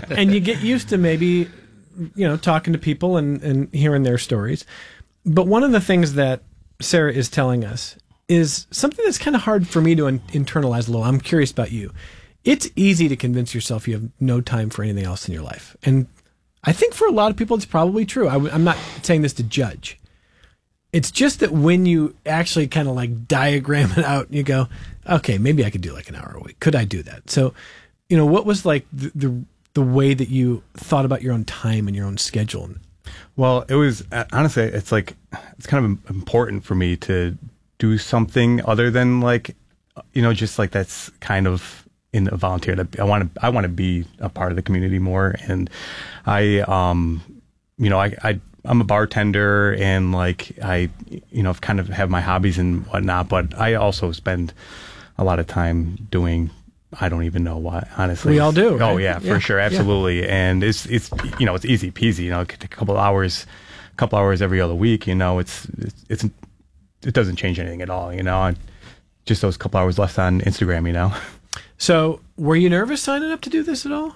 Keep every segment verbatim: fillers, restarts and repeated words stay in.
and you get used to maybe, you know, talking to people and, and hearing their stories. But one of the things that Sarah is telling us is something that's kind of hard for me to in- internalize a little. I'm curious about you. It's easy to convince yourself you have no time for anything else in your life. And I think for a lot of people, it's probably true. I w- I'm not saying this to judge. It's just that when you actually kind of like diagram it out, you go, okay, maybe I could do like an hour a week. Could I do that? So, you know, what was like the, the, the way that you thought about your own time and your own schedule? Well, it was, honestly, it's like, it's kind of important for me to do something other than like, you know, just like that's kind of in a volunteer. I want to, I want to be a part of the community more. And I, um, you know, I, I, I'm a bartender and like I, you know, kind of have my hobbies and whatnot, but I also spend a lot of time doing, I don't even know what, honestly. We all do. Oh right? yeah, for yeah. sure. Absolutely. Yeah. And it's, it's, you know, it's easy peasy, you know, a couple hours, a couple hours every other week, you know, it's, it's, it's it doesn't change anything at all, you know, and just those couple hours left on Instagram, you know. So were you nervous signing up to do this at all?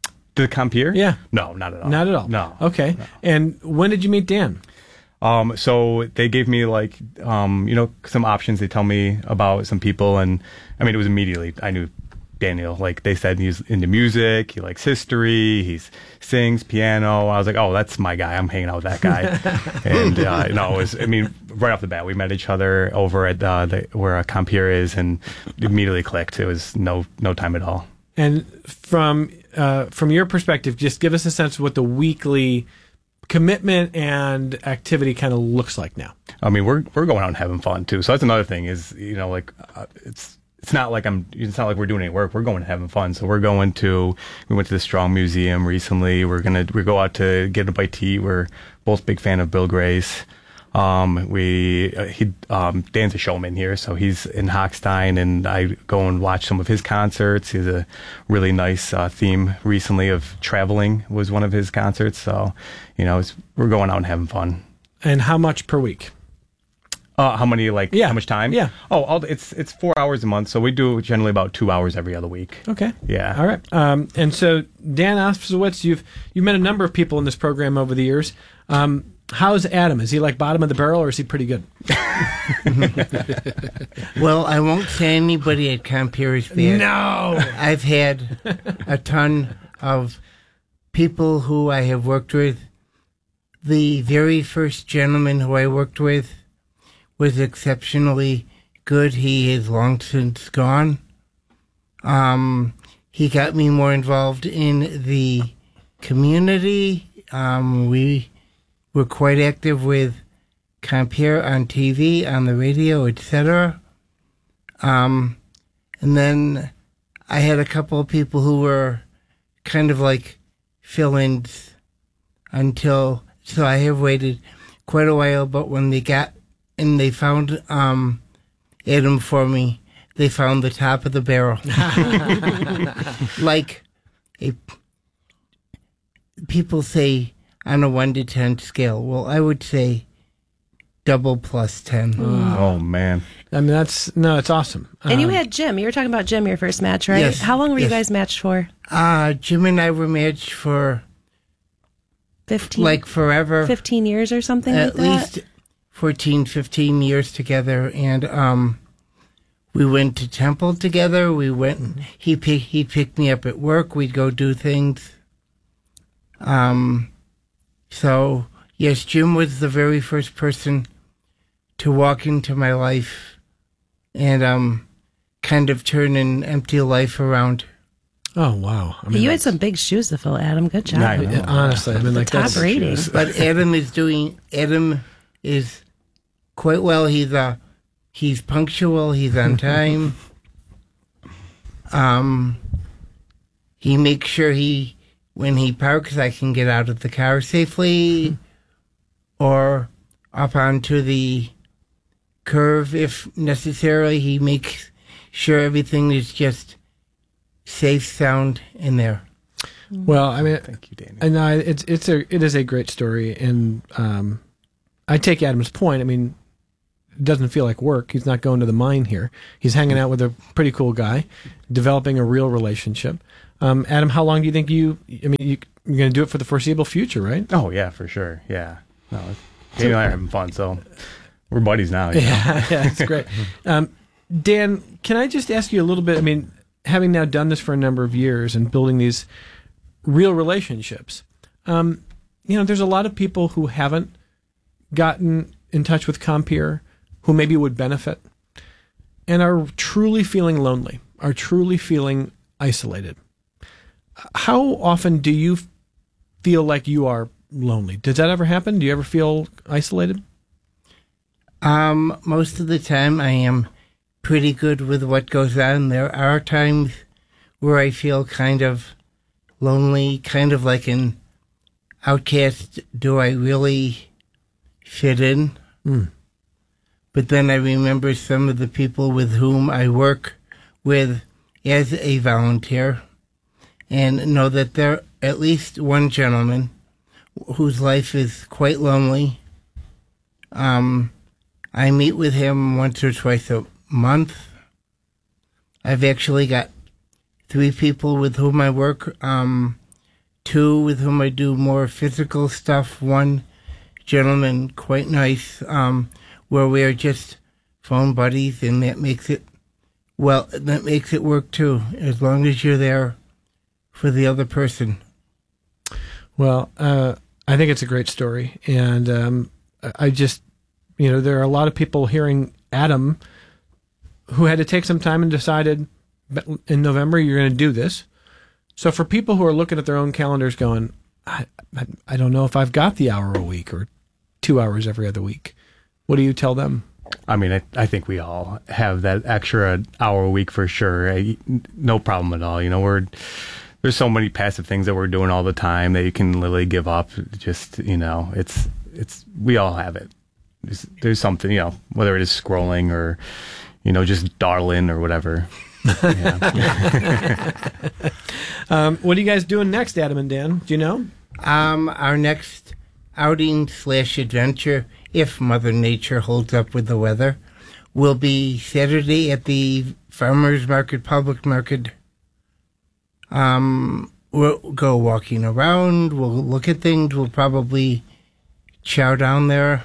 To come here? Yeah. No, not at all. Not at all. No. Okay. No. And when did you meet Dan? Um, so they gave me like, um, you know, some options. They tell me about some people, and I mean, it was immediately, I knew Daniel. Like they said, he's into music. He likes history. He sings piano. I was like, oh, that's my guy. I'm hanging out with that guy. and uh, you know, it was. I mean, right off the bat, we met each other over at uh, the, where Compeer is, and immediately clicked. It was no no time at all. And from uh, from your perspective, just give us a sense of what the weekly commitment and activity kind of looks like now. I mean, we're we're going out and having fun too. So that's another thing. Is you know, like uh, it's. It's not like I'm. It's not like we're doing any work. We're going and having fun. So we're going to. We went to the Strong Museum recently. We're gonna. We go out to get a bite to eat. We're both big fan of Bill Grace. Um, we uh, he um, Dan's a showman here, so he's in Hochstein, and I go and watch some of his concerts. He has a really nice uh, theme recently of traveling was one of his concerts. So, you know, it's, we're going out and having fun. And how much per week? Uh, how many, like, yeah. how much time? Yeah. Oh, all, it's it's four hours a month, so we do generally about two hours every other week. Okay. Yeah. All right. Um, and so, Dan Ospowitz, you've you've met a number of people in this program over the years. Um, how's Adam? Is he like bottom of the barrel, or is he pretty good? Well, I won't say anybody at Compeer is bad. No! I've had a ton of people who I have worked with. The very first gentleman who I worked with was exceptionally good. He is long since gone. Um, he got me more involved in the community. Um, we were quite active with Compeer on T V, on the radio, et cetera. Um, and then I had a couple of people who were kind of like fill-ins until, so I have waited quite a while, but when they got and they found um, Adam for me, they found the top of the barrel. Like, a, people say on a one to ten scale. Well, I would say double plus ten. Mm. Oh, man. I mean, that's, no, it's awesome. And um, you um, had Jim. You were talking about Jim, your first match, right? Yes. How long were yes. you guys matched for? Uh, Jim and I were matched for fifteen like forever. fifteen years or something At like that? least fourteen, fifteen years together. And um, we went to Temple together. We went, mm-hmm. he, pick, he picked me up at work. We'd go do things. Um, so, yes, Jim was the very first person to walk into my life and um, kind of turn an empty life around. Oh, wow. I mean, you had some big shoes to fill, Adam. Good job. I know. Honestly, I mean, like top that's rating. But Adam is doing, Adam is quite well. He's uh, he's punctual. He's on time. um, he makes sure he, when he parks, I can get out of the car safely or up onto the curve if necessary. He makes sure everything is just safe, sound in there. Well, I mean, Thank you, Danny. and I, it's it's a it is a great story, and um, I take Adam's point. I mean, it doesn't feel like work. He's not going to the mine here. He's hanging out with a pretty cool guy, developing a real relationship. Um, Adam, how long do you think you? I mean, you, you're going to do it for the foreseeable future, right? Oh yeah, for sure. Yeah. No, Jamie and I are having fun, so we're buddies now. You know? Yeah, yeah, it's great. Um, Dan, can I just ask you a little bit? I mean, having now done this for a number of years and building these real relationships, um, you know, there's a lot of people who haven't gotten in touch with Compeer who maybe would benefit and are truly feeling lonely, are truly feeling isolated. How often do you feel like you are lonely? Does that ever happen? Do you ever feel isolated? Um, most of the time I am pretty good with what goes on. There are times where I feel kind of lonely, kind of like an outcast. Do I really fit in? Mm. But then I remember some of the people with whom I work with as a volunteer and know that there are at least one gentleman whose life is quite lonely. Um, I meet with him once or twice a month. I've actually got three people with whom I work, um, two with whom I do more physical stuff, one gentleman, quite nice, um, where we are just phone buddies, and that makes it, well, that makes it work too, as long as you're there for the other person. Well, uh, I think it's a great story, and um, I just, you know, there are a lot of people hearing Adam who had to take some time and decided in November you're going to do this. So for people who are looking at their own calendars going, I, I, I don't know if I've got the hour a week or two hours every other week, what do you tell them? I mean, I, I think we all have that extra hour a week for sure. I, no problem at all. You know, we're there's so many passive things that we're doing all the time that you can literally give up. Just, you know, it's it's we all have it. There's, there's something, you know, whether it is scrolling or, you know, just darling or whatever. Yeah. um, what are you guys doing next, Adam and Dan? Do you know? Um, our next outing slash adventure, if Mother Nature holds up with the weather, will be Saturday at the Farmers Market, Public Market. Um, we'll go walking around, we'll look at things, we'll probably chow down there.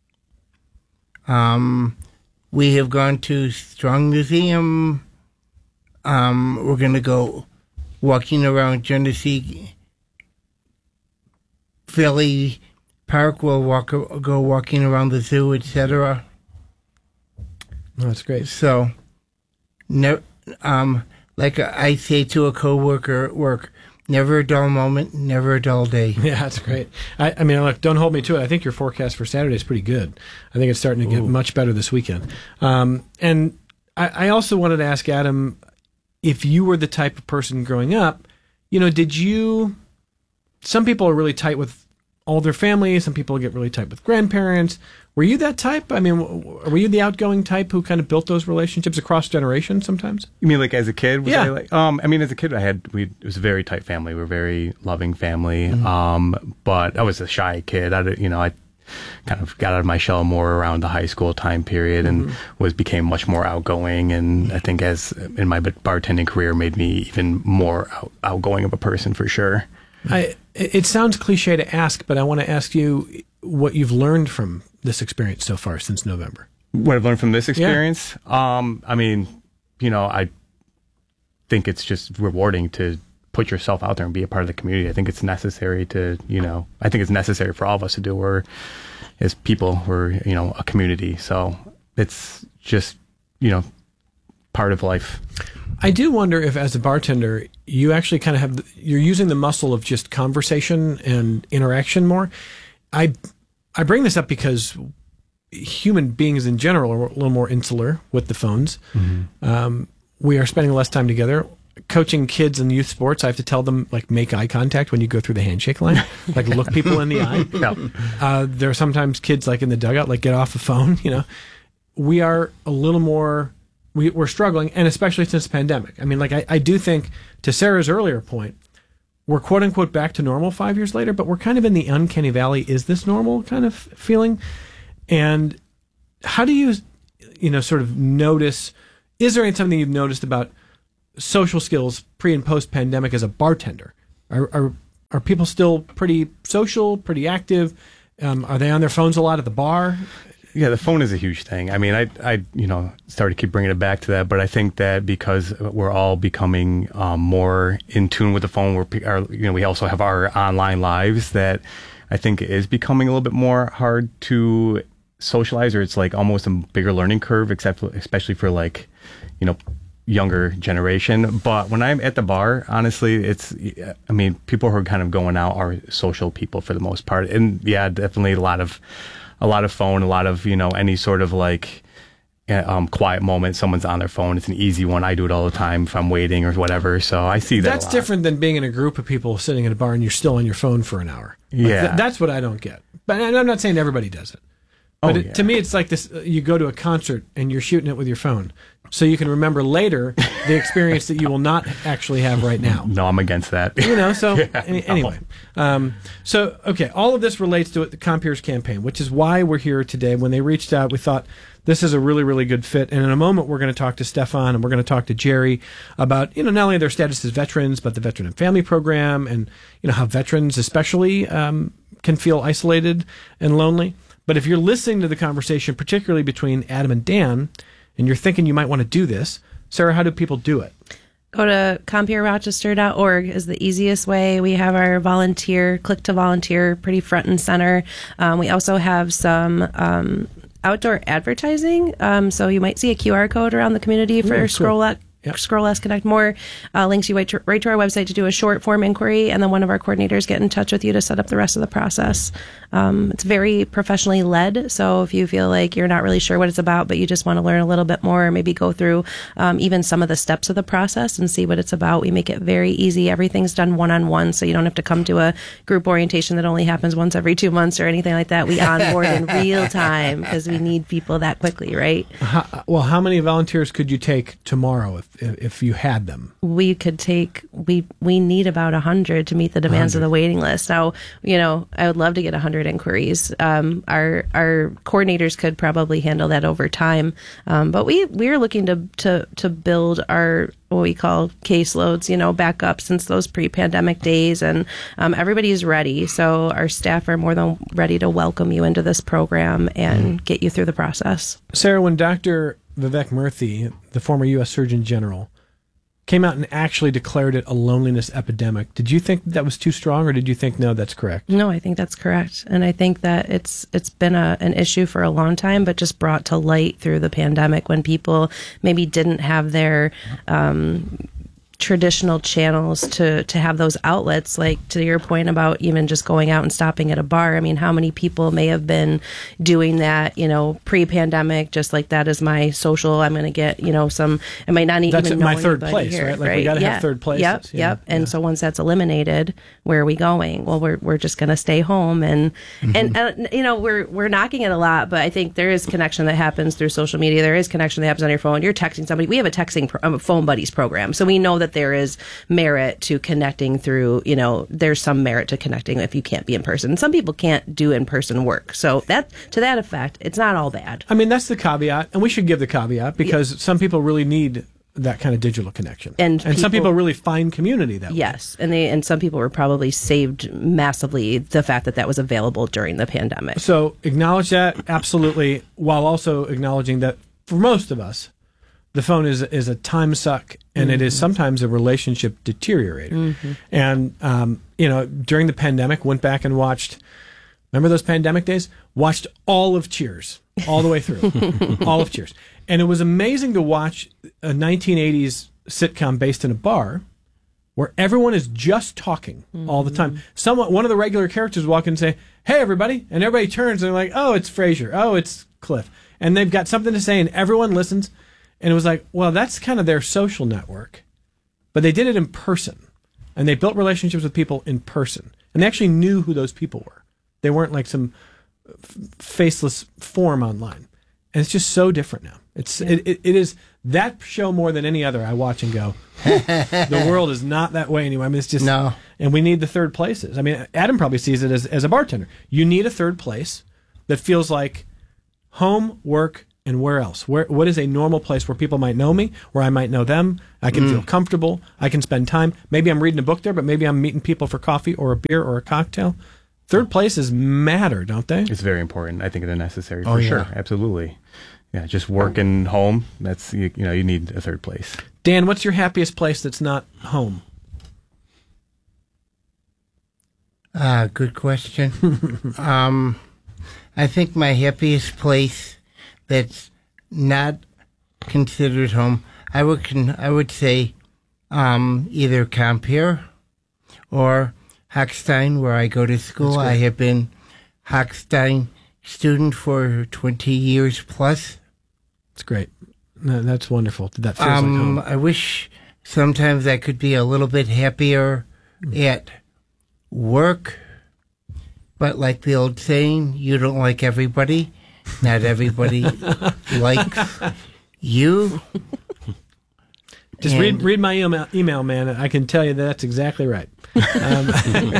Um, we have gone to Strong Museum. Um, we're going to go walking around Genesee Valley Park. We'll walk, go walking around the zoo, et cetera. Oh, that's great. So, ne- um, like I say to a coworker at work, never a dull moment, never a dull day. Yeah, that's great. I, I mean, look, don't hold me to it. I think your forecast for Saturday is pretty good. I think it's starting to get Ooh. much better this weekend. Um, and I, I also wanted to ask Adam, if you were the type of person growing up, you know, did you, some people are really tight with all their family, some people get really tight with grandparents. Were you that type? I mean, were you the outgoing type who kind of built those relationships across generations sometimes? You mean like as a kid? Was yeah. I like, um, I mean, as a kid, I had, we, it was a very tight family. We were a very loving family. Mm-hmm. Um, but I was a shy kid. I, you know, I kind of got out of my shell more around the high school time period and mm-hmm. was, became much more outgoing. And I think as in my bartending career made me even more out, outgoing of a person for sure. I, it sounds cliche to ask, but I want to ask you what you've learned from this experience so far since November. What I've learned from this experience? Yeah. Um, I mean, you know, I think it's just rewarding to put yourself out there and be a part of the community. I think it's necessary to, you know, I think it's necessary for all of us to do. We're, as people, we're, you know, a community. So it's just, you know, part of life. I do wonder if, as a bartender, you actually kind of have, the, you're using the muscle of just conversation and interaction more. I I bring this up because human beings in general are a little more insular with the phones. Mm-hmm. Um, we are spending less time together. Coaching kids in youth sports, I have to tell them, like, make eye contact when you go through the handshake line. Like, look people in the eye. Yeah. Uh, there are sometimes kids, like, in the dugout, like, get off the phone, you know. We are a little more... We, we're struggling, and especially since the pandemic. I mean, like, I, I do think, to Sarah's earlier point, we're quote-unquote back to normal five years later, but we're kind of in the uncanny valley, is this normal kind of feeling? And how do you, you know, sort of notice, is there something you've noticed about social skills pre and post pandemic as a bartender? Are, are are people still pretty social, pretty active? Um, are they on their phones a lot at the bar? Yeah, the phone is a huge thing. I mean, I, I, you know, started to keep bringing it back to that, but I think that because we're all becoming um, more in tune with the phone, we're, our, you know, we also have our online lives, that I think it is becoming a little bit more hard to socialize, or it's like almost a bigger learning curve, except especially for like, you know, younger generation. But when I'm at the bar, honestly, it's, I mean, people who are kind of going out are social people for the most part. And yeah, definitely a lot of, a lot of phone, a lot of, you know, any sort of like um, quiet moment, someone's on their phone. It's an easy one. I do it all the time if I'm waiting or whatever. So I see that. That's a lot. different than being in a group of people sitting at a bar and you're still on your phone for an hour. Like, Yeah. th- that's what I don't get. But and I'm not saying everybody does it. But Oh, it, yeah. to me, it's like this: uh, you go to a concert and you're shooting it with your phone, so you can remember later the experience that you will not actually have right now. No, I'm against that. You know, so Yeah, any, no. anyway, um, so okay, all of this relates to the Compeers campaign, which is why we're here today. When they reached out, we thought this is a really, really good fit. And in a moment, we're going to talk to Stefan and we're going to talk to Jerry about, you know, not only their status as veterans, but the Veteran and Family Program, and you know how veterans especially um, can feel isolated and lonely. But if you're listening to the conversation, particularly between Adam and Dan, and you're thinking you might want to do this, Sarah, how do people do it? Go to compeer rochester dot org is the easiest way. We have our volunteer, click to volunteer, pretty front and center. Um, we also have some um, outdoor advertising. Um, so you might see a Q R code around the community for Ooh, cool. Scroll Up. Yep. Scroll Less Connect More uh, links you right to, right to our website to do a short form inquiry, and then one of our coordinators get in touch with you to set up the rest of the process. Um, it's very professionally led, so if you feel like you're not really sure what it's about, but you just want to learn a little bit more, maybe go through um, even some of the steps of the process and see what it's about, we make it very easy. Everything's done one-on-one, so you don't have to come to a group orientation that only happens once every two months or anything like that. We onboard in real time because we need people that quickly, right? How, well, how many volunteers could you take tomorrow if if, if you had them? We could take we we need about a hundred to meet the demands of the waiting list. Now, you know, I would love to get a hundred inquiries. Um, our our coordinators could probably handle that over time, um, but we we're looking to to to build our what we call caseloads, you know, back up since those pre-pandemic days, and um, everybody is ready. So our staff are more than ready to welcome you into this program and get you through the process. Sarah, when Doctor Vivek Murthy, the former U S Surgeon General, came out and actually declared it a loneliness epidemic, did you think that was too strong, or did you think, no, that's correct? No, I think that's correct. And I think that it's it's been a, an issue for a long time, but just brought to light through the pandemic when people maybe didn't have their um, traditional channels to, to have those outlets. Like to your point about even just going out and stopping at a bar. I mean, how many people may have been doing that, you know, pre-pandemic, just like that is my social, I'm going to get, you know, some, I might not That's even my know third anybody place, here, right? Like we got to Yeah. have third places. Yep, Yeah, yep. And yeah. so once that's eliminated, where are we going? Well, we're we're just going to stay home, and and uh, you know we're we're knocking it a lot, but I think there is connection that happens through social media. There is connection that happens on your phone. You're texting somebody. We have a texting pro- um, phone buddies program, so we know that there is merit to connecting through. You know, there's some merit to connecting if you can't be in person. Some people can't do in person work, so that to that effect, it's not all bad. I mean, that's the caveat, and we should give the caveat because some people really need that kind of digital connection, And and some people- people really find community that way. Yes, and they and some people were probably saved massively the fact that that was available during the pandemic. So acknowledge that absolutely, while also acknowledging that for most of us, the phone is is a time suck, and it is sometimes a relationship deteriorator. And um, you know, during the pandemic, went back and watched. Remember those pandemic days? Watched all of Cheers, all the way through, all of Cheers, and it was amazing to watch a nineteen eighties sitcom based in a bar, where everyone is just talking all the time. Someone, one of the regular characters, walk in and say, "Hey, everybody," and everybody turns and they're like, "Oh, it's Frasier. Oh, it's Cliff," and they've got something to say, and everyone listens. And it was like, well, that's kind of their social network, but they did it in person, and they built relationships with people in person, and they actually knew who those people were. They weren't like some f- faceless form online, and it's just so different now. It's Yeah. it, it, it is that show more than any other I watch and go, the world is not that way anymore. I mean, it's just No. and we need the third places. I mean, Adam probably sees it as as a bartender. You need a third place that feels like home, work, and where else? Where what is a normal place where people might know me, where I might know them? I can mm. feel comfortable. I can spend time. Maybe I'm reading a book there, but maybe I'm meeting people for coffee or a beer or a cocktail. Third places matter, don't they? It's very important. I think they're necessary for oh, yeah. sure. Absolutely. Yeah, just working home. That's you, you know you need a third place. Dan, what's your happiest place that's not home? Ah, uh, good question. um, I think my happiest place that's not considered home, I would con- I would say um, either Compeer or Hochstein, where I go to school. I have been Hochstein student for twenty years plus. That's great. No, that's wonderful. That feels um, like home. I wish sometimes I could be a little bit happier at work, but like the old saying, you don't like everybody. Not everybody likes you. Just and read read my email, email, man. I can tell you that that's exactly right. Um,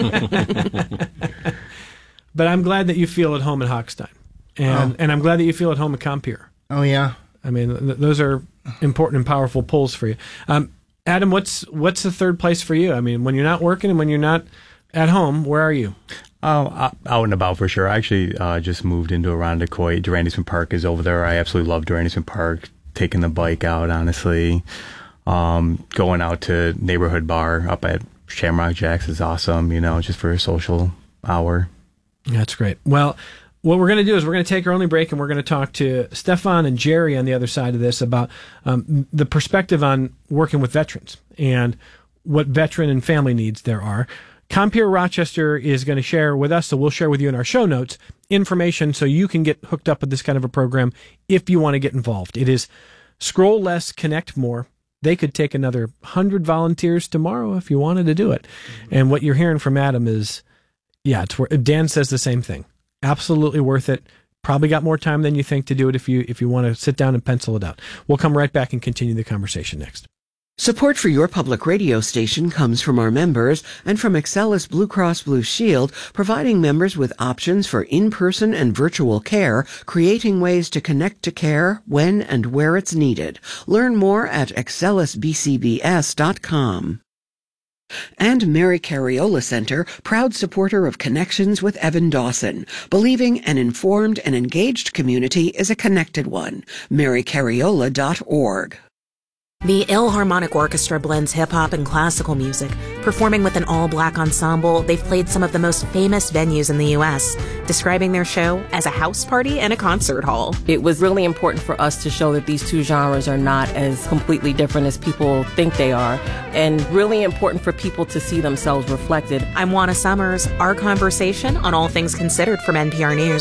but I'm glad that you feel at home at Hochstein, and oh. and I'm glad that you feel at home at Compeer. Oh yeah. I mean, th- those are important and powerful pulls for you. Um, Adam, what's what's the third place for you? I mean, when you're not working and when you're not at home, where are you? Oh, out and about for sure. I actually uh, just moved into Irondequoit. Durandisman Park is over there. I absolutely love Durandisman Park. Taking the bike out, honestly. Um, going out to neighborhood bar up at Shamrock Jacks is awesome, you know, just for a social hour. That's great. Well, what we're going to do is we're going to take our only break and we're going to talk to Stefan and Jerry on the other side of this about um, the perspective on working with veterans and what veteran and family needs there are. Compeer Rochester is going to share with us, so we'll share with you in our show notes, information so you can get hooked up with this kind of a program if you want to get involved. It is Scroll Less, Connect More. They could take another one hundred volunteers tomorrow if you wanted to do it. Mm-hmm. And what you're hearing from Adam is, yeah, it's where, Dan says the same thing. Absolutely worth it. Probably got more time than you think to do it if you if you want to sit down and pencil it out. We'll come right back and continue the conversation next. Support for your public radio station comes from our members and from Excelis Blue Cross Blue Shield, providing members with options for in-person and virtual care, creating ways to connect to care when and where it's needed. Learn more at excelis b c b s dot com. And Mary Cariola Center, proud supporter of Connections with Evan Dawson, believing an informed and engaged community is a connected one. mary cariola dot org. The Ilharmonic Orchestra blends hip-hop and classical music. Performing with an all-black ensemble, they've played some of the most famous venues in the U S, describing their show as a house party and a concert hall. It was really important for us to show that these two genres are not as completely different as people think they are, and really important for people to see themselves reflected. I'm Juana Summers. Our conversation on All Things Considered from N P R News.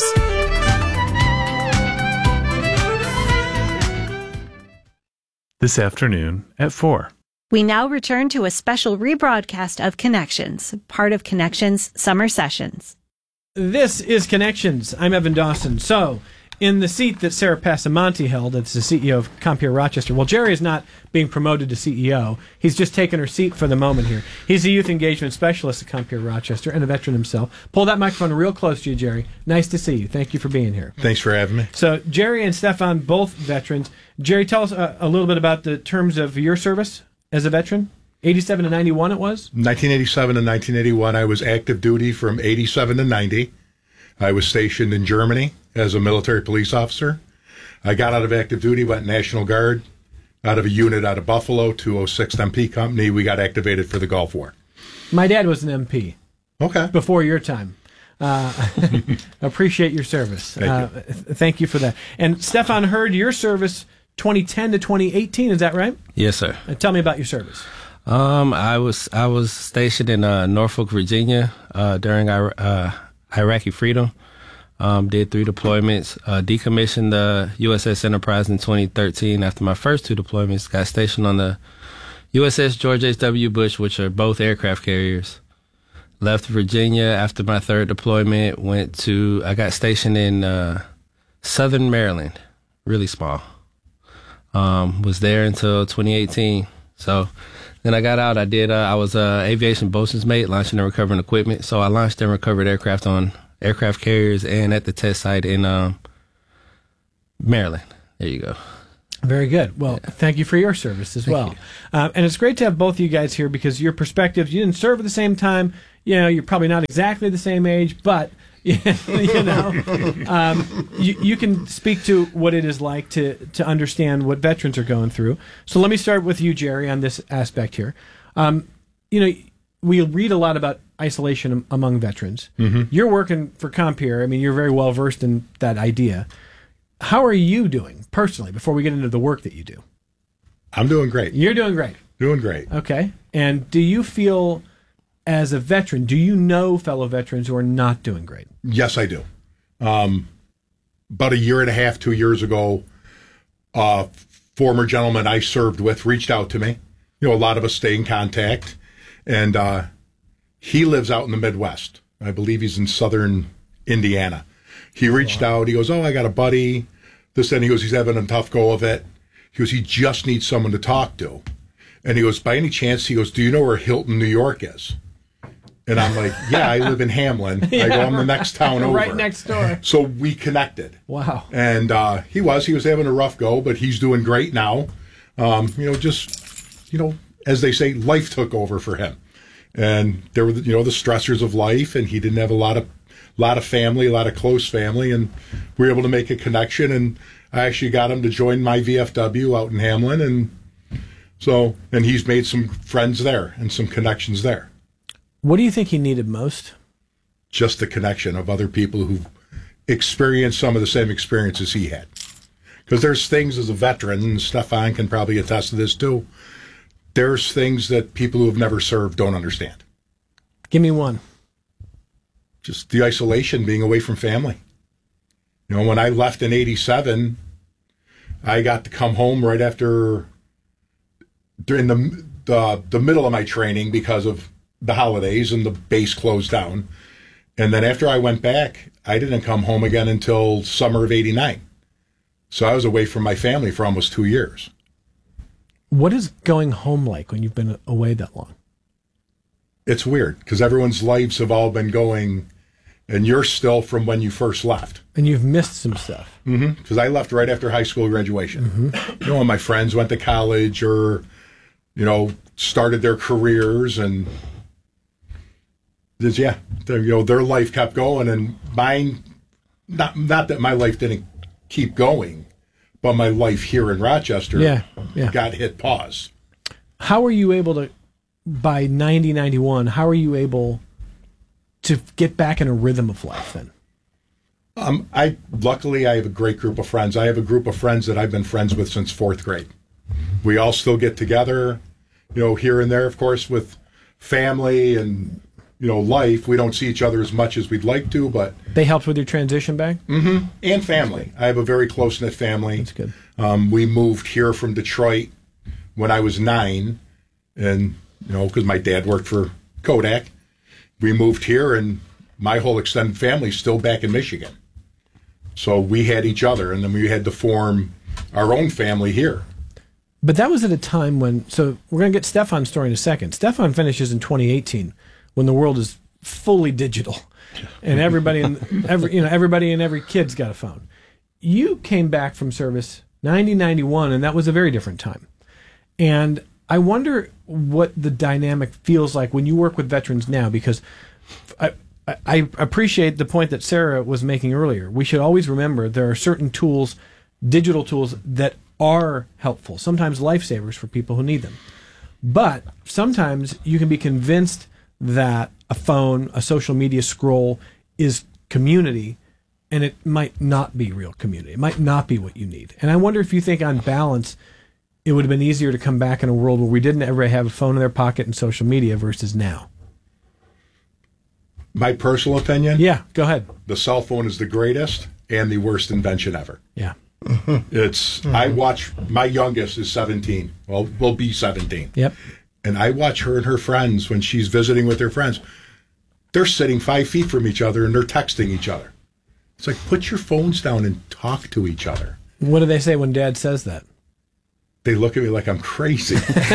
This afternoon at four. We now return to a special rebroadcast of Connections, part of Connections Summer Sessions. This is Connections. I'm Evan Dawson. So, in the seat that Sarah Passamonte held as the C E O of Compeer Rochester, well, Jerry is not being promoted to C E O. He's just taken her seat for the moment here. He's a youth engagement specialist at Compeer Rochester and a veteran himself. Pull that microphone real close to you, Jerry. Nice to see you. Thank you for being here. Thanks for having me. So, Jerry and Stefan, both veterans. Jerry, tell us a, a little bit about the terms of your service as a veteran. eighty-seven to ninety-one it was? nineteen eighty-seven to nineteen eighty-one. I was active duty from eighty-seven to ninety. I was stationed in Germany as a military police officer. I got out of active duty, went National Guard, out of a unit out of Buffalo, two oh sixth M P Company. We got activated for the Gulf War. My dad was an M P. Okay. Before your time. Uh, appreciate your service. Thank uh, you. Thank you for that. And Stefan, heard your service twenty ten to twenty eighteen, is that right? Yes, sir. Uh, tell me about your service. Um, I was I was stationed in uh, Norfolk, Virginia uh, during our uh, Iraqi freedom. Um, did three deployments. Uh, decommissioned the U S S Enterprise in twenty thirteen. After my first two deployments, got stationed on the U S S George H W. Bush, which are both aircraft carriers. Left Virginia after my third deployment. Went to I got stationed in uh, Southern Maryland, really small. Um, was there until twenty eighteen. So then I got out. I did. Uh, I was uh, aviation bosun's mate, launching and recovering equipment. So I launched and recovered aircraft on aircraft carriers and at the test site in um, Maryland. There you go. Very good. Well, yeah. Thank you for your service as well. Um, and it's great to have both of you guys here because your perspectives, you didn't serve at the same time. You know, you're probably not exactly the same age, but, you know, um, you, you can speak to what it is like to, to understand what veterans are going through. So let me start with you, Jerry, on this aspect here. Um, you know, we read a lot about isolation among veterans. Mm-hmm. You're working for Compeer. I mean, you're very well versed in that idea. How are you doing personally before we get into the work that you do? I'm doing great. You're doing great. Doing great. Okay. And do you feel, as a veteran, do you know fellow veterans who are not doing great? Yes, I do. Um, about a year and a half, two years ago, a former gentleman I served with reached out to me. You know, a lot of us stay in contact. And uh, he lives out in the Midwest. I believe he's in southern Indiana. He reached wow. out. He goes, oh, I got a buddy. This, and he goes, he's having a tough go of it. He goes, he just needs someone to talk to. And he goes, by any chance, he goes, do you know where Hilton, New York is? And I'm like, yeah, I live in Hamlin. yeah. I go, I'm the next town over. Right next door. So we connected. Wow. And uh, he was. He was having a rough go, but he's doing great now. Um, you know, just, you know, as they say, life took over for him. And there were, you know, the stressors of life, and he didn't have a lot of lot of family, a lot of close family, and we were able to make a connection, and I actually got him to join my V F W out in Hamlin, and so, and he's made some friends there and some connections there. What do you think he needed most? Just the connection of other people who've experienced some of the same experiences he had. Because there's things as a veteran, and Stefan can probably attest to this too, there's things that people who have never served don't understand. Give me one. Just the isolation, being away from family. You know, when I left in eighty-seven, I got to come home right after, during the, the the middle of my training because of the holidays and the base closed down. And then after I went back, I didn't come home again until summer of eighty-nine. So I was away from my family for almost two years. What is going home like when you've been away that long? It's weird because everyone's lives have all been going, and you're still from when you first left. And you've missed some stuff. Mm-hmm. Because I left right after high school graduation. Mm-hmm. You know, when my friends went to college or, you know, started their careers, and just, yeah, you know, their life kept going, and mine, not not that my life didn't keep going, but my life here in Rochester yeah, yeah. got hit pause. How were you able to, by ninety, ninety-one, how are you able to get back in a rhythm of life then? Um, I luckily I have a great group of friends. I have a group of friends that I've been friends with since fourth grade. We all still get together, you know, here and there, of course, with family and, you know, life. We don't see each other as much as we'd like to, but they helped with your transition back? Mm-hmm. And family. I have a very close-knit family. That's good. Um, we moved here from Detroit when I was nine, and, you know, because my dad worked for Kodak. We moved here, and my whole extended family's still back in Michigan. So we had each other, and then we had to form our own family here. But that was at a time when, so we're going to get Stefan's story in a second. Stefan finishes in twenty eighteen, when the world is fully digital, and everybody, in, every you know, everybody and every kid's got a phone. You came back from service nineteen ninety-one, and that was a very different time. And I wonder what the dynamic feels like when you work with veterans now, because I, I appreciate the point that Sarah was making earlier. We should always remember there are certain tools, digital tools, that are helpful, sometimes lifesavers for people who need them. But sometimes you can be convinced that a phone, a social media scroll is community, and it might not be real community. It might not be what you need. And I wonder if you think on balance, it would have been easier to come back in a world where we didn't ever have a phone in their pocket and social media versus now. My personal opinion? Yeah, go ahead. The cell phone is the greatest and the worst invention ever. Yeah. It's, mm-hmm. I watch, my youngest is seventeen. Well, will be seventeen. Yep. And I watch her and her friends when she's visiting with her friends. They're sitting five feet from each other and they're texting each other. It's like, put your phones down and talk to each other. What do they say when Dad says that? They look at me like I'm crazy.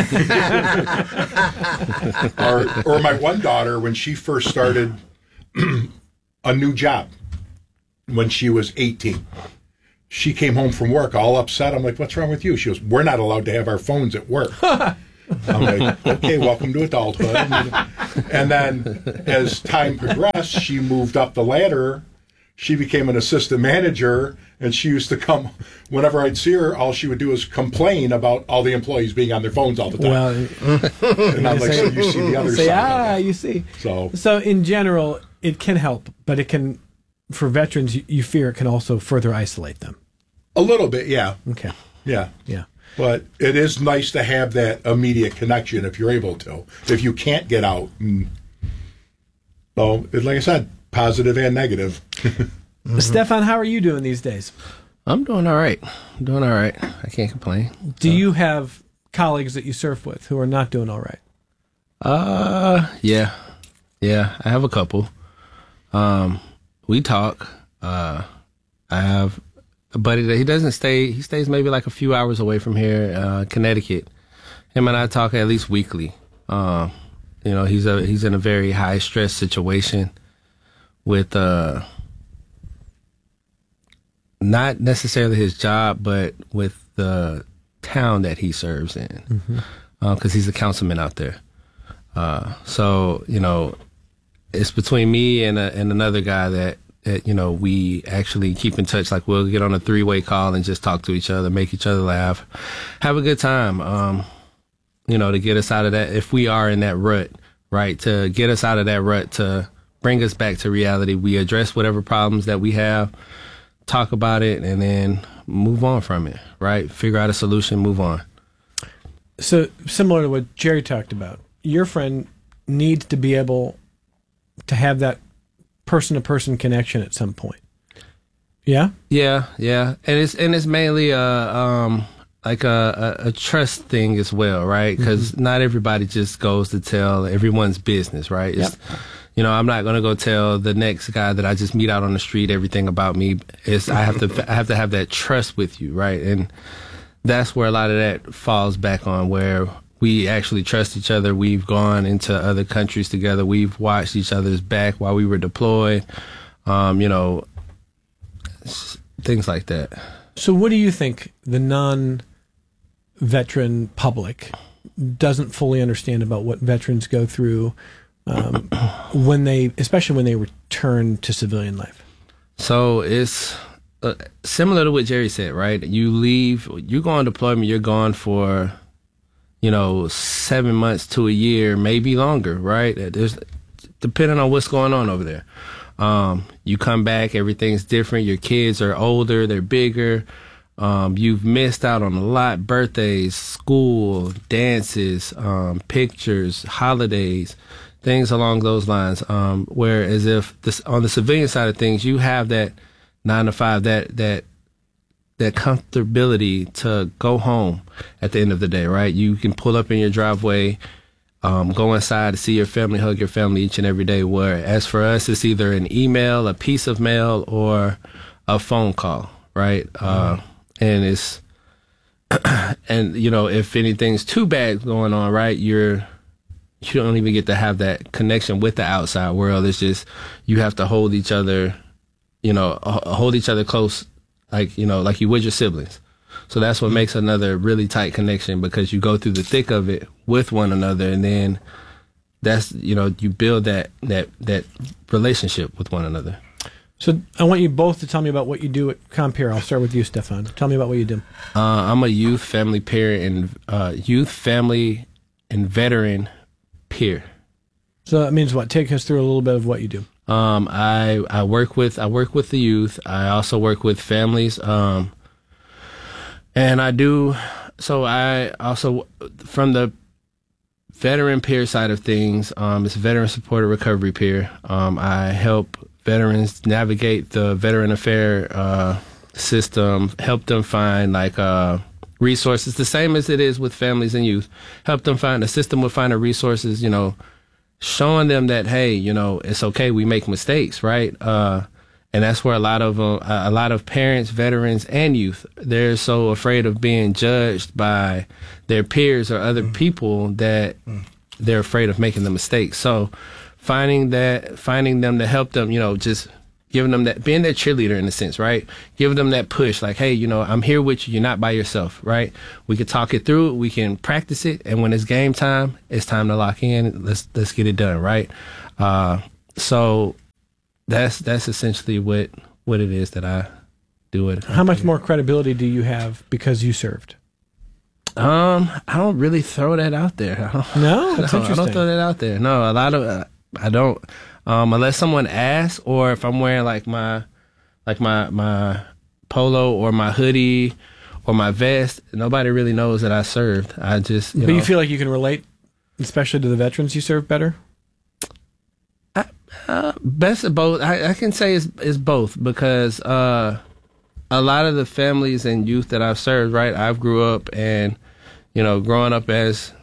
or, or my one daughter, when she first started a new job, when she was eighteen, she came home from work all upset. I'm like, what's wrong with you? She goes, we're not allowed to have our phones at work. I'm like, okay, welcome to adulthood. And then as time progressed, she moved up the ladder. She became an assistant manager, and she used to come, whenever I'd see her, all she would do is complain about all the employees being on their phones all the time. Well, and I'm like, so you see the other say, side ah, of it. you see. So, so in general, it can help, but it can, for veterans, you, you fear it can also further isolate them. A little bit, yeah. Okay. Yeah. Yeah. But it is nice to have that immediate connection if you're able to. If you can't get out, and, well, it, like I said, positive and negative. Mm-hmm. Stefan, how are you doing these days? I'm doing all right. I'm doing all right. I can't complain. Do so. you have colleagues that you surf with who are not doing all right? Uh, yeah. Yeah, I have a couple. Um, we talk. Uh, I have a buddy that he doesn't stay, he stays maybe like a few hours away from here, uh, Connecticut. Him and I talk at least weekly. Um, you know, he's a, he's in a very high stress situation with, uh, not necessarily his job, but with the town that he serves in, mm-hmm. uh, cause he's a councilman out there. Uh, so, you know, it's between me and a, and another guy that, that, you know, we actually keep in touch. Like we'll get on a three way call and just talk to each other, make each other laugh, have a good time. Um, you know, to get us out of that, if we are in that rut, right, to get us out of that rut, to bring us back to reality. We address whatever problems that we have, talk about it, and then move on from it, right? Figure out a solution, move on. So similar to what Jerry talked about, your friend needs to be able to have that person-to-person connection at some point. Yeah? Yeah, yeah. And it's and it's mainly a, um, like a, a, a trust thing as well, right? Because mm-hmm. not everybody just goes to tell everyone's business, right? It's, yep. You know, I'm not going to go tell the next guy that I just meet out on the street everything about me. It's I have to I have to have that trust with you, right? And that's where a lot of that falls back on, where we actually trust each other. We've gone into other countries together. We've watched each other's back while we were deployed. Um, you know, things like that. So what do you think the non-veteran public doesn't fully understand about what veterans go through um, when they, especially when they return to civilian life? So it's uh, similar to what Jerry said, right? You leave, you go on deployment, you're gone for, you know, seven months to a year, maybe longer, right? There's, depending on what's going on over there. Um, you come back, everything's different. Your kids are older, they're bigger. Um, you've missed out on a lot: birthdays, school, dances, um, pictures, holidays, things along those lines. Um, whereas if this, on the civilian side of things, you have that nine to five, that that that comfortability to go home at the end of the day, right? You can pull up in your driveway, um, go inside to see your family, hug your family each and every day. Whereas for us, it's either an email, a piece of mail, or a phone call, right? Mm-hmm. Uh, and it's, and you know, if anything's too bad going on, right, you're, you don't even get to have that connection with the outside world. It's just, you have to hold each other, you know, hold each other close, like, you know, like you would your siblings. So that's what makes another really tight connection, because you go through the thick of it with one another, and then that's, you know, you build that, that, that relationship with one another. So I want you both to tell me about what you do at Compeer. I'll start with you, Stefan. Tell me about what you do. Uh, I'm a youth, family, peer, and uh, youth, family, and veteran peer. So that means what? Take us through a little bit of what you do. Um, I I work with I work with the youth. I also work with families. Um, and I do so. I also, from the veteran peer side of things, um, it's veteran supported recovery peer. Um, I help veterans navigate the veteran affair uh, system, help them find like uh, resources, the same as it is with families and youth. Help them find a system with finding resources, you know, showing them that, hey, you know, it's okay, we make mistakes, right? Uh, and that's where a lot of uh, a lot of parents, veterans, and youth, they're so afraid of being judged by their peers or other mm. people that mm. they're afraid of making the mistake. So finding that, finding them to help them, you know, just giving them that, being their cheerleader in a sense, right? Giving them that push, like, hey, you know, I'm here with you. You're not by yourself, right? We can talk it through. We can practice it. And when it's game time, it's time to lock in. Let's, let's get it done, right? Uh, so that's, that's essentially what, what it is that I do it. How much more credibility do you have because you served? Um, I don't really throw that out there. I don't, no, that's no, interesting. I don't throw that out there. No, a lot of uh, I don't. Um, unless someone asks, or if I'm wearing like my like my my polo or my hoodie or my vest, nobody really knows that I served. I just. You but know, you feel like you can relate, especially to the veterans you serve better. I, uh, best of both. I, I can say it's, it's both because. Uh, A lot of the families and youth that I've served, right? I've grew up and, you know, growing up as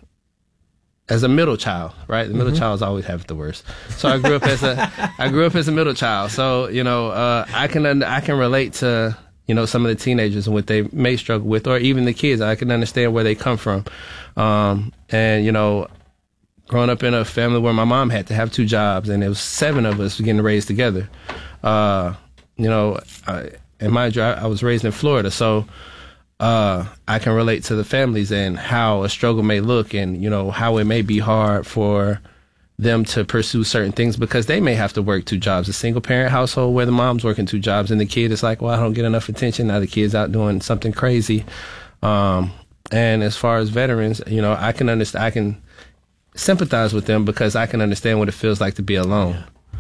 as a middle child, right? The middle mm-hmm. childs always have it the worst. So I grew up as a I grew up as a middle child. So you know, uh, I can I can relate to you know some of the teenagers and what they may struggle with, or even the kids. I can understand where they come from, um, and you know, growing up in a family where my mom had to have two jobs and it was seven of us getting raised together. Uh, you know. I, And mind you, I, I was raised in Florida, so uh, I can relate to the families and how a struggle may look, and you know how it may be hard for them to pursue certain things because they may have to work two jobs. A single parent household where the mom's working two jobs and the kid is like, well, I don't get enough attention. Now the kid's out doing something crazy. Um, and as far as veterans, you know, I can understand. I can sympathize with them because I can understand what it feels like to be alone.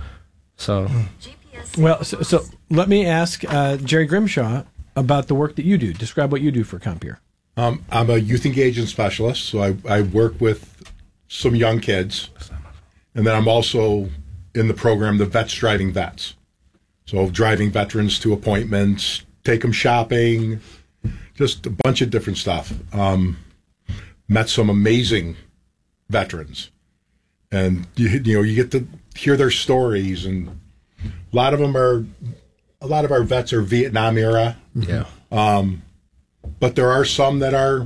So. Well, so, so let me ask uh, Jerry Grimshaw about the work that you do. Describe what you do for CompTIA. Um, I'm a youth engagement specialist, so I, I work with some young kids. And then I'm also in the program, the Vets Driving Vets. So driving veterans to appointments, take them shopping, just a bunch of different stuff. Um, met some amazing veterans. And, you, you know, you get to hear their stories, and a lot of them are, a lot of our vets are Vietnam era. Yeah. Um, but there are some that are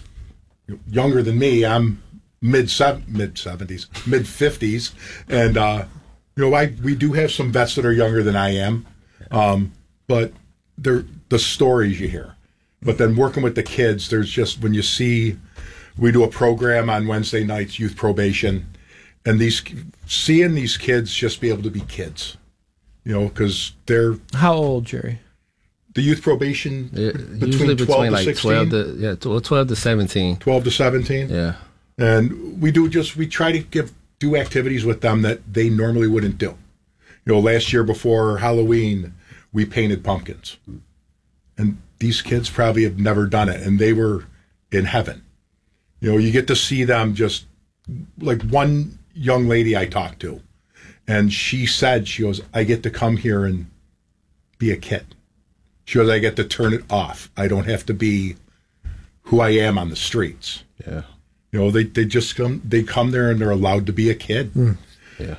younger than me. I'm mid mid seventies, mid fifties, and uh, you know, I we do have some vets that are younger than I am. Um, but they're the stories you hear. But then working with the kids, there's just when you see, we do a program on Wednesday nights, youth probation, and these seeing these kids just be able to be kids. You know, because they're how old, Jerry? The youth probation yeah, between usually twelve between to like sixteen, twelve to yeah, twelve to seventeen, twelve to seventeen. Yeah, and we do just we try to give do activities with them that they normally wouldn't do. You know, last year before Halloween, we painted pumpkins, and these kids probably have never done it, and they were in heaven. You know, you get to see them just like one young lady I talked to. And she said, she goes, I get to come here and be a kid. She goes, I get to turn it off. I don't have to be who I am on the streets. Yeah. You know, they, they just come, they come there and they're allowed to be a kid. Mm. Yeah.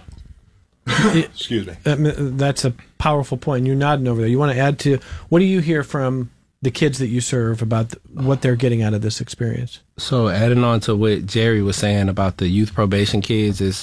Excuse me. That's a powerful point. You're nodding over there. You want to add to, what do you hear from the kids that you serve about the, what they're getting out of this experience? So adding on to what Jerry was saying about the youth probation kids is,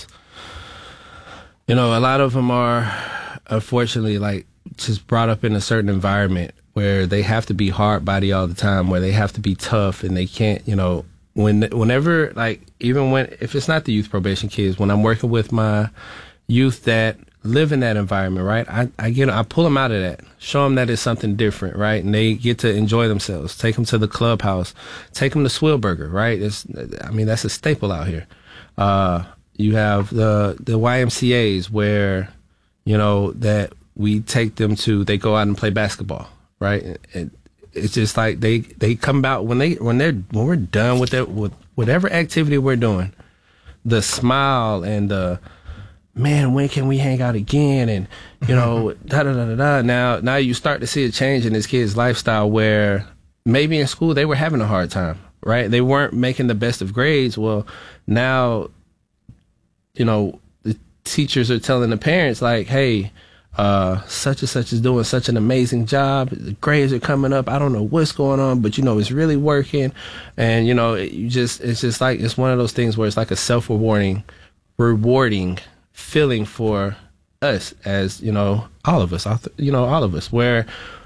you know, a lot of them are, unfortunately, like, just brought up in a certain environment where they have to be hard body all the time, where they have to be tough, and they can't, you know, when whenever, like, even when, if it's not the youth probation kids, when I'm working with my youth that live in that environment, right, I, I get, I pull them out of that, show them that it's something different, right, and they get to enjoy themselves, take them to the clubhouse, take them to Swillburger, right, it's, I mean, that's a staple out here. Uh, You have the the Y M C As where, you know, that we take them to, they go out and play basketball, right? It, it's just like they, they come out when they when they're when we're done with that with whatever activity we're doing, the smile and the man, when can we hang out again? And you know, da da da da da. Now now you start to see a change in this kid's lifestyle where maybe in school they were having a hard time, right? They weren't making the best of grades. Well, now, you know, the teachers are telling the parents like, hey, uh, such and such is doing such an amazing job. The grades are coming up. I don't know what's going on, but you know, it's really working. And, you know, it, you just, it's just like, it's one of those things where it's like a self-rewarding, rewarding feeling for us as, you know, all of us, you know, all of us, where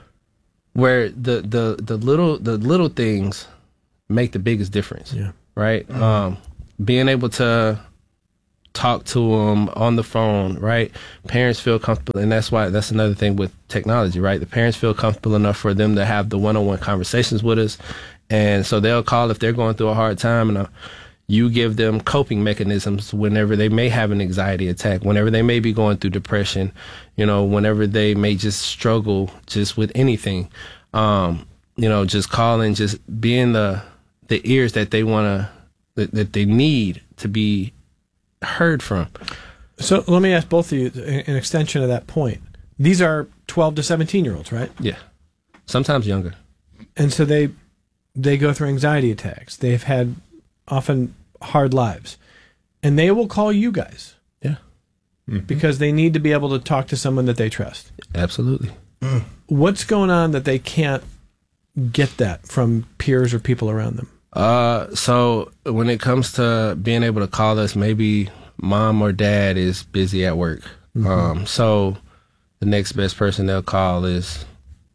where the the the little the little things make the biggest difference. Yeah. Right. Mm-hmm. Um, being able to talk to them on the phone, right? Parents feel comfortable, and that's why that's another thing with technology, right? The parents feel comfortable enough for them to have the one-on-one conversations with us, and so they'll call if they're going through a hard time, and uh, you give them coping mechanisms whenever they may have an anxiety attack, whenever they may be going through depression, you know, whenever they may just struggle just with anything, um, you know, just calling, just being the the ears that they want to that, that they need to be heard from. So let me ask both of you an extension of that point. These are twelve to seventeen year olds, right? Yeah. Sometimes younger. And so they they go through anxiety attacks. They've had often hard lives. And they will call you guys. Yeah. Mm-hmm. Because they need to be able to talk to someone that they trust. Absolutely. Mm. What's going on that they can't get that from peers or people around them? Uh, so when it comes to being able to call us, maybe mom or dad is busy at work. Mm-hmm. Um, so the next best person they'll call is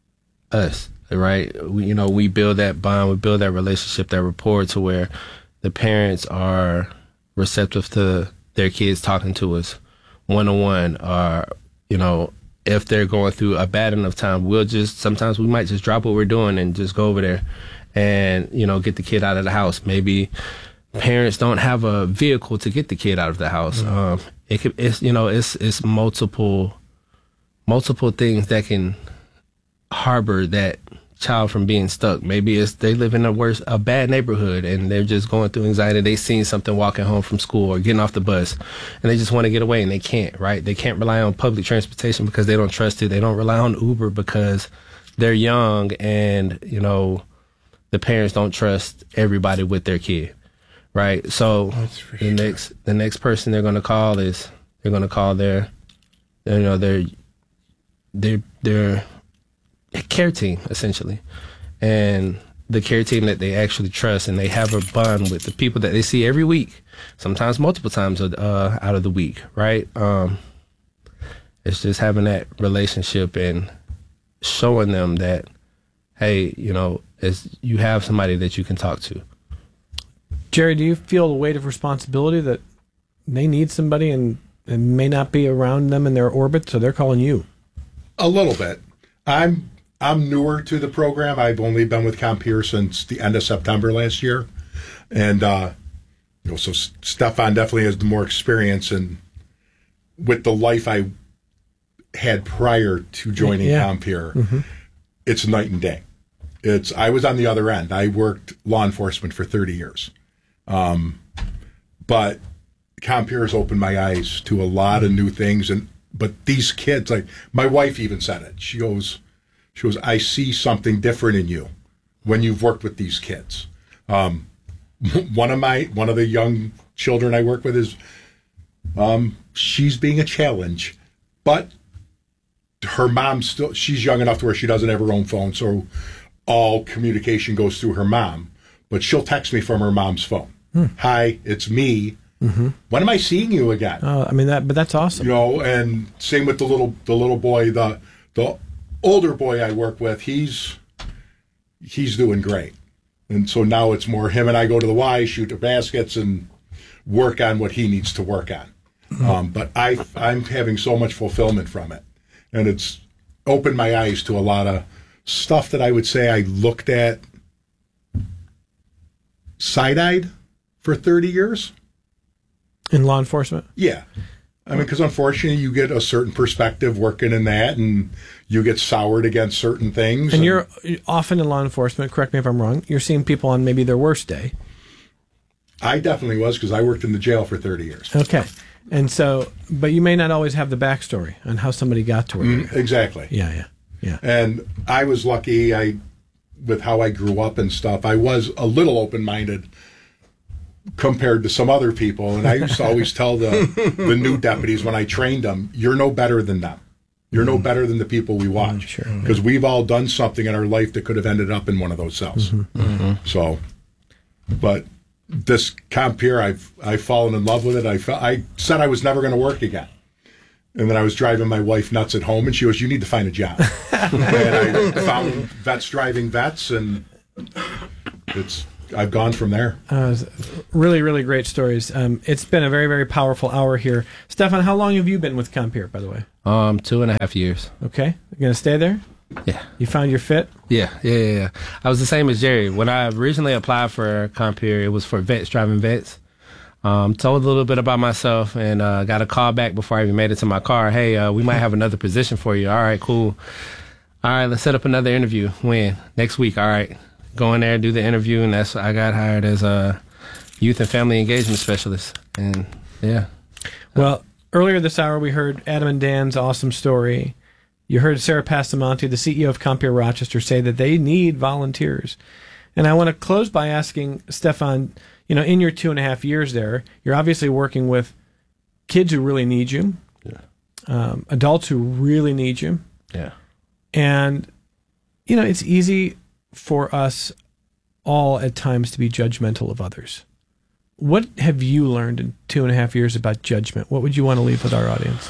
us, right? We, you know, we build that bond, we build that relationship, that rapport to where the parents are receptive to their kids talking to us one-on-one, or, you know, if they're going through a bad enough time, we'll just, sometimes we might just drop what we're doing and just go over there and, you know, get the kid out of the house. Maybe parents don't have a vehicle to get the kid out of the house. Mm-hmm. Um, it could, it's, you know, it's, it's multiple, multiple things that can harbor that child from being stuck. Maybe it's they live in a worse, a bad neighborhood, and they're just going through anxiety. They seen something walking home from school or getting off the bus, and they just want to get away, and they can't, right? They can't rely on public transportation because they don't trust it. They don't rely on Uber because they're young, and, you know, the parents don't trust everybody with their kid, right? So the sure. next the next person they're going to call is they're going to call their, you know, their their their care team, essentially, and the care team that they actually trust, and they have a bond with the people that they see every week, sometimes multiple times uh, out of the week, right? Um, it's just having that relationship and showing them that, hey, you know, as you have somebody that you can talk to. Jerry, do you feel the weight of responsibility that they need somebody and, and may not be around them in their orbit, so they're calling you? A little bit. I'm I'm newer to the program. I've only been with Compeer since the end of September last year, and uh, you know, so Stefan definitely has the more experience, and with the life I had prior to joining yeah. Compeer, mm-hmm. it's night and day. It's I was on the other end. I worked law enforcement for thirty years, um, but Compeer has opened my eyes to a lot of new things. And but these kids, like my wife, even said it. She goes, she goes, I see something different in you when you've worked with these kids. Um, one of my one of the young children I work with is, um, she's being a challenge, but her mom still. She's young enough to where she doesn't have her own phone, so all communication goes through her mom, but she'll text me from her mom's phone. Hmm. Hi, it's me. Mm-hmm. When am I seeing you again? Oh, I mean that, but that's awesome. You know, and same with the little the little boy, the the older boy I work with. He's he's doing great, and so now it's more him and I go to the Y, shoot the baskets, and work on what he needs to work on. Mm-hmm. Um, but I I'm having so much fulfillment from it, and it's opened my eyes to a lot of stuff that I would say I looked at side-eyed for thirty years. In law enforcement? Yeah. I mean, because unfortunately you get a certain perspective working in that, and you get soured against certain things. And, and you're often in law enforcement, correct me if I'm wrong, you're seeing people on maybe their worst day. I definitely was, because I worked in the jail for thirty years. Okay. And so, but you may not always have the backstory on how somebody got to where mm, Exactly. Yeah, yeah. Yeah. And I was lucky I with how I grew up and stuff. I was a little open-minded compared to some other people. And I used to always tell the, the new deputies when I trained them, you're no better than them. You're mm-hmm. no better than the people we watch. Because mm-hmm. sure. we've all done something in our life that could have ended up in one of those cells. Mm-hmm. Mm-hmm. So, but this Compeer, I've I've fallen in love with it. I, felt, I said I was never going to work again. And then I was driving my wife nuts at home, and she goes, "You need to find a job." And I found Vets Driving Vets, and it's I've gone from there. Uh, really, really great stories. Um, it's been a very, very powerful hour here. Stefan, how long have you been with Compeer, by the way? Um, two and a half years. Okay. You going to stay there? Yeah. You found your fit? Yeah, yeah, yeah, yeah. I was the same as Jerry. When I originally applied for Compeer, it was for Vets Driving Vets. Um, told a little bit about myself and uh, got a call back before I even made it to my car. Hey, uh, we might have another position for you. All right, cool. All right, let's set up another interview. When? Next week. All right. Go in there, do the interview, and that's I got hired as a youth and family engagement specialist. And yeah. Well, earlier this hour we heard Adam and Dan's awesome story. You heard Sarah Passamonte, the C E O of Compeer Rochester, say that they need volunteers. And I want to close by asking Stefan, you know, in your two and a half years there, you're obviously working with kids who really need you, yeah. um, adults who really need you. Yeah. And, you know, it's easy for us all at times to be judgmental of others. What have you learned in two and a half years about judgment? What would you want to leave with our audience?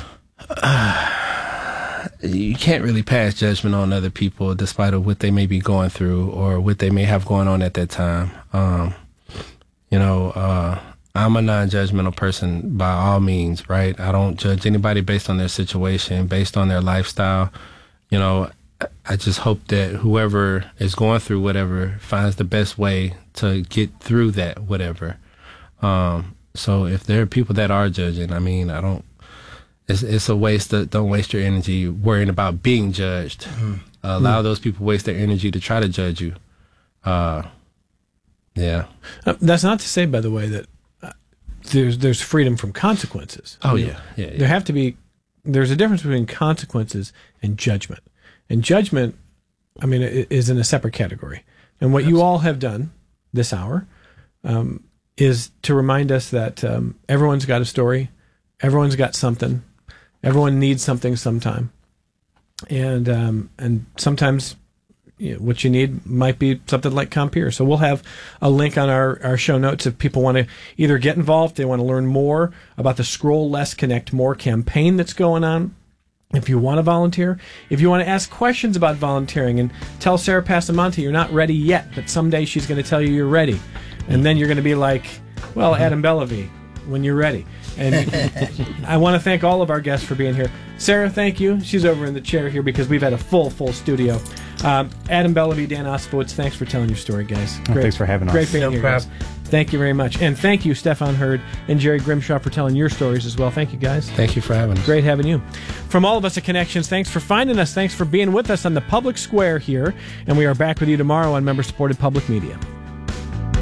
Uh, you can't really pass judgment on other people despite of what they may be going through or what they may have going on at that time. Um, you know, uh, I'm a non-judgmental person by all means, right? I don't judge anybody based on their situation, based on their lifestyle. You know, I just hope that whoever is going through whatever finds the best way to get through that whatever. Um, so if there are people that are judging, I mean, I don't, it's, it's a waste of, don't waste your energy worrying about being judged. Mm-hmm. Uh, allow mm-hmm. those people waste their energy to try to judge you. Uh, yeah. Uh, that's not to say, by the way, that uh, there's, there's freedom from consequences. Oh, I mean, yeah. Yeah, yeah. There have to be, there's a difference between consequences and judgment. And judgment, I mean, is in a separate category. And what Absolutely. You all have done this hour um, is to remind us that um, everyone's got a story, everyone's got something, everyone needs something sometime, and um, and sometimes you know, what you need might be something like Compeer. So we'll have a link on our, our show notes if people want to either get involved, they want to learn more about the Scroll Less, Connect More campaign that's going on. If you want to volunteer, if you want to ask questions about volunteering and tell Sarah Passamonte you're not ready yet, but someday she's going to tell you you're ready. And then you're going to be like, well, Adam Bellavy, when you're ready. And I want to thank all of our guests for being here. Sarah, thank you. She's over in the chair here because we've had a full, full studio. Um, Adam Bellavy, Dan Osowitz, thanks for telling your story, guys. Great, oh, thanks for having us. Great being no here, problem. guys. Thank you very much. And thank you, Stefan Hurd and Jerry Grimshaw, for telling your stories as well. Thank you, guys. Thank you for having us. Great having you. From all of us at Connections, thanks for finding us. Thanks for being with us on the public square here. And we are back with you tomorrow on member-supported public media.